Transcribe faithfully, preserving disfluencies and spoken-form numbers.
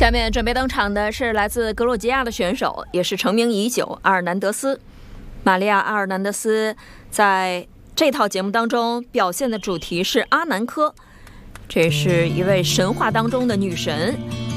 下面准备登场的是来自格鲁吉亚的选手，也是成名已久阿尔南德斯。玛利亚·阿尔南德斯在这套节目当中表现的主题是阿南科，这是一位神话当中的女神，